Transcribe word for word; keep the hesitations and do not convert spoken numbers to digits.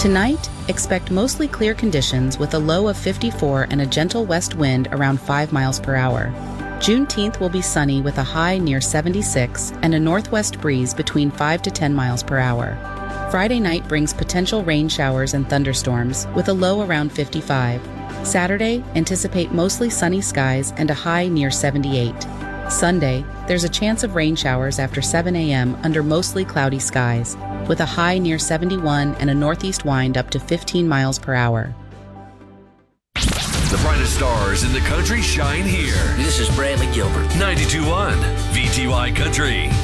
Tonight, expect mostly clear conditions with a low of fifty-four and a gentle west wind around five miles per hour. Juneteenth will be sunny with a high near seventy-six and a northwest breeze between five to ten miles per hour. Friday night brings potential rain showers and thunderstorms with a low around fifty-five. Saturday, anticipate mostly sunny skies and a high near seventy-eight. Sunday, there's a chance of rain showers after seven a.m. under mostly cloudy skies, with a high near seventy-one and a northeast wind up to fifteen miles per hour. The brightest stars in the country shine here. This is Bradley Gilbert. ninety-two point one V T Y Country.